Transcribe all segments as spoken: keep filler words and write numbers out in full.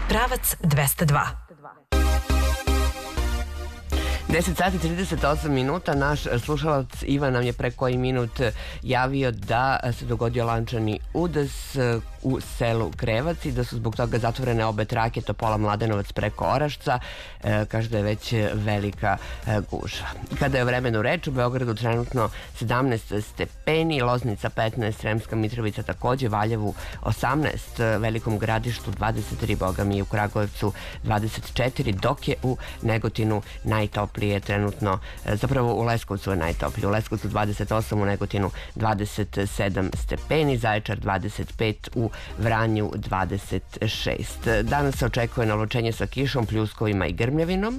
pravac dvesta dva. deset sati trideset osam minuta. Naš slušalac Ivan nam je pre koji minut javio da se dogodio lančani udes u selu Krevac i da su zbog toga zatvorene obe trake Topola Mladenovac preko Orašca. E, kaže da je već velika e, gužva. Kada je o vremenu reč, u Beogradu trenutno sedamnaest stepeni, Loznica petnaest, Sremska Mitrovica takođe, Valjevu osamnaest, Velikom Gradištu dvadeset tri, boga mi u Kragujevcu dvadeset četiri, dok je u Negotinu najtoplije trenutno, zapravo u Leskovcu je najtoplije, u Leskovcu dvadeset osam, u Negotinu dvadeset sedam stepeni, Zaječar dvadeset pet, u Vranju dvadeset šest. Danas se očekuje navlačenje sa kišom, pljuskovima i grmljavinom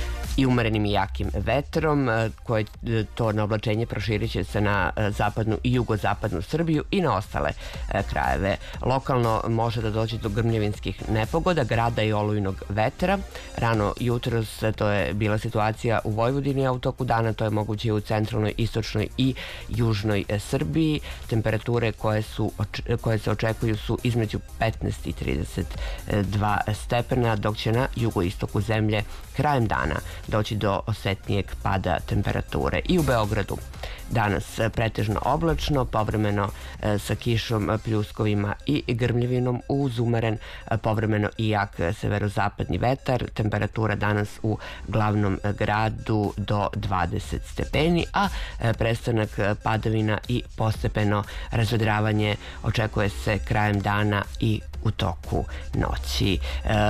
i umerenim i jakim vetrom, koje to navlačenje proširit će se na zapadnu i jugozapadnu Srbiju i na ostale krajeve. Lokalno može da dođe do grmljavinskih nepogoda, grada i olujnog vetra. Rano jutros to je bila situacija u Vojvodini, a u toku dana to je moguće i u centralnoj, istočnoj i južnoj Srbiji. Temperature koje, su, koje se očekuju su između petnaest i trideset dva stepena, dok će na jugoistoku zemlje krajem dana doći do osetnijeg pada temperature. I u Beogradu danas pretežno oblačno, povremeno sa kišom, pljuskovima i grmljavinom, uz umeren povremeno i jak severozapadni vetar. Temperatura danas u glavnom gradu do dvadeset stepeni, a prestanak padavina i postepeno razvedravanje očekuje se krajem dana i u toku noći.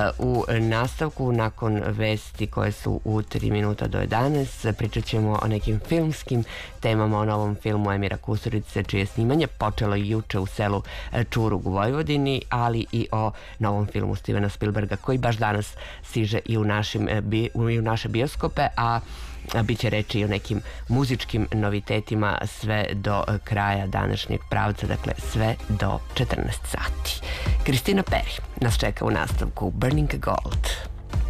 U nastavku, nakon vesti koje su u tri minuta do jedanaest, pričat ćemo o nekim filmskim temama, o novom filmu Emira Kusturice, čije snimanje počelo i juče u selu Čurug u Vojvodini, ali i o novom filmu Stevena Spielberga koji baš danas stiže i u, našim, i u naše bioskope, a bit će reći i o nekim muzičkim novitetima sve do kraja današnjeg pravca, dakle sve do četrnaest sati. Kristina Perry nas čeka u nastavku Burning Gold.